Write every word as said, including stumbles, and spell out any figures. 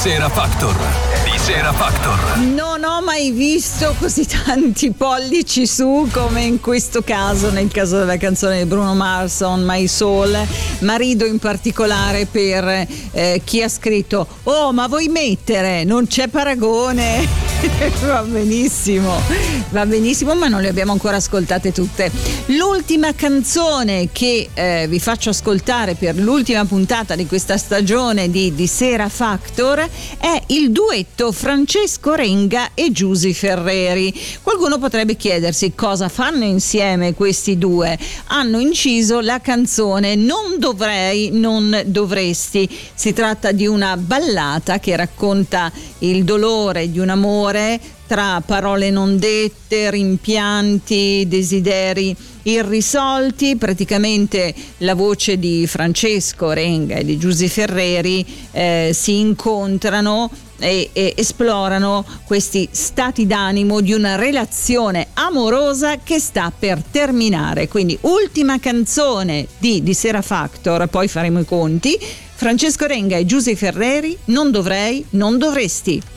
Sera Factor. Di Sera Factor. Non ho mai visto così tanti pollici su come in questo caso, nel caso della canzone di Bruno Mars, On My Soul, ma rido in particolare per eh, chi ha scritto: oh, ma vuoi mettere? Non c'è paragone. Va benissimo, va benissimo, ma non le abbiamo ancora ascoltate tutte. L'ultima canzone che eh, vi faccio ascoltare per l'ultima puntata di questa stagione di, di Sera Factor è il duetto Francesco Renga e Giusy Ferreri. Qualcuno potrebbe chiedersi cosa fanno insieme questi due. Hanno inciso la canzone Non dovrei, non dovresti. Si tratta di una ballata che racconta il dolore di un amore tra parole non dette, rimpianti, desideri irrisolti. Praticamente la voce di Francesco Renga e di Giusy Ferreri eh, si incontrano e, e esplorano questi stati d'animo di una relazione amorosa che sta per terminare. Quindi ultima canzone di, di Sera Factor, poi faremo i conti. Francesco Renga e Giusy Ferreri, Non dovrei, non dovresti.